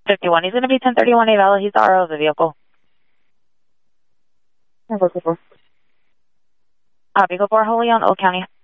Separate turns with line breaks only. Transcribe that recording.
51. He's going to be 1031 Avella. He's the RO of the vehicle.
Beagle 4.
Beagle 4, Holy on Old County.